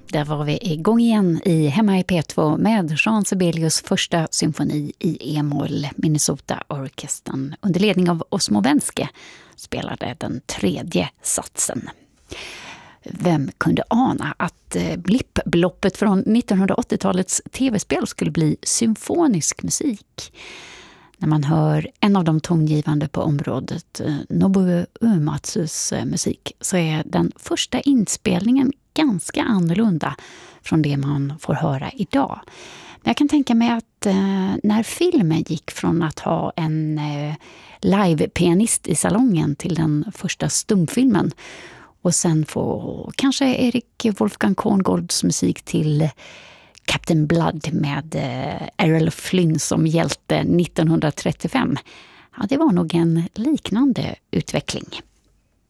Där var vi igång igen hemma i P2 med Jean Sibelius första symfoni i E-moll. Minnesota-orkestern under ledning av Osmo Wenske spelade den tredje satsen. Vem kunde ana att blippbloppet från 1980-talets tv-spel skulle bli symfonisk musik? När man hör en av de tongivande på området, Nobuo Uematsus musik, så är den första inspelningen ganska annorlunda från det man får höra idag. Men jag kan tänka mig att när filmen gick från att ha en live-pianist i salongen till den första stumfilmen och sen få kanske Erik Wolfgang Korngolds musik till Captain Blood med Errol Flynn som hjälte 1935. Ja, det var nog en liknande utveckling.